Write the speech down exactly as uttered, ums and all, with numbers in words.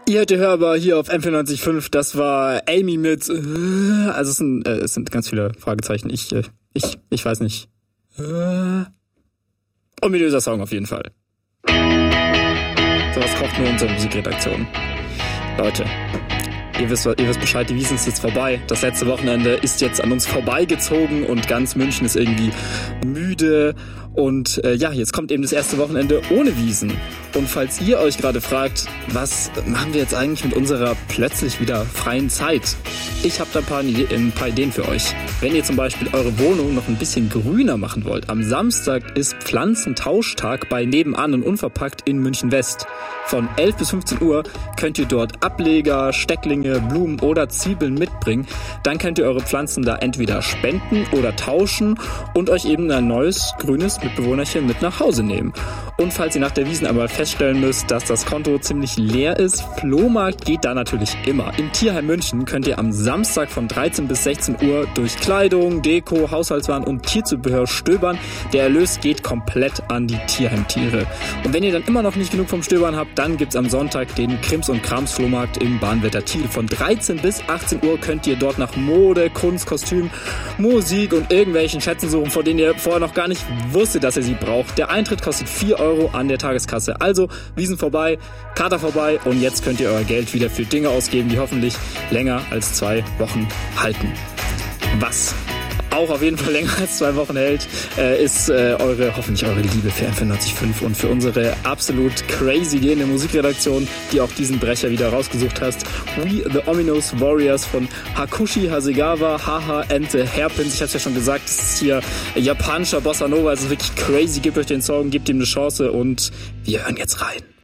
Ihr hört die Hörbar hier auf M vierundneunzig Komma fünf. Das war Amy mit, äh, also es sind, äh, es sind ganz viele Fragezeichen. Ich, äh, ich, ich weiß nicht. Äh, ominöser Song auf jeden Fall. Sowas kocht nur unsere Musikredaktion. Leute, ihr wisst, ihr wisst Bescheid, die Wiesn ist jetzt vorbei. Das letzte Wochenende ist jetzt an uns vorbeigezogen und ganz München ist irgendwie müde. Und äh, ja, jetzt kommt eben das erste Wochenende ohne Wiesn. Und falls ihr euch gerade fragt, was machen wir jetzt eigentlich mit unserer plötzlich wieder freien Zeit? Ich habe da ein paar, ein paar Ideen für euch. Wenn ihr zum Beispiel eure Wohnung noch ein bisschen grüner machen wollt, am Samstag ist Pflanzentauschtag bei Nebenan und Unverpackt in München West. Von elf bis fünfzehn Uhr könnt ihr dort Ableger, Stecklinge, Blumen oder Zwiebeln mitbringen. Dann könnt ihr eure Pflanzen da entweder spenden oder tauschen und euch eben ein neues, grünes Mitbewohnerchen mit nach Hause nehmen. Und falls ihr nach der Wiesn aber feststellen müsst, dass das Konto ziemlich leer ist, Flohmarkt geht da natürlich immer. Im Tierheim München könnt ihr am Samstag von dreizehn bis sechzehn Uhr durch Kleidung, Deko, Haushaltswaren und Tierzubehör stöbern. Der Erlös geht komplett an die Tierheimtiere. Und wenn ihr dann immer noch nicht genug vom Stöbern habt, dann gibt's am Sonntag den Krims- und Krams-Flohmarkt im Bahnwetter Thiel. Von dreizehn bis achtzehn Uhr könnt ihr dort nach Mode, Kunst, Kostüm, Musik und irgendwelchen Schätzen suchen, von denen ihr vorher noch gar nicht wusstet, dass ihr sie braucht. Der Eintritt kostet vier Euro an der Tageskasse. Also Wiesn vorbei, Kater vorbei und jetzt könnt ihr euer Geld wieder für Dinge ausgeben, die hoffentlich länger als zwei Wochen halten. Was auch auf jeden Fall länger als zwei Wochen hält, äh, ist äh, eure, hoffentlich eure Liebe für M vierundneunzig Komma fünf und für unsere absolut crazy gehende Musikredaktion, die auch diesen Brecher wieder rausgesucht hast. We the Ominous Warriors von Hakushi Hasegawa, Haha, Ente, Hairpins. Ich hab's ja schon gesagt, das ist hier japanischer Bossa Nova, es ist wirklich crazy. Gebt euch den Song, gebt ihm eine Chance und wir hören jetzt rein.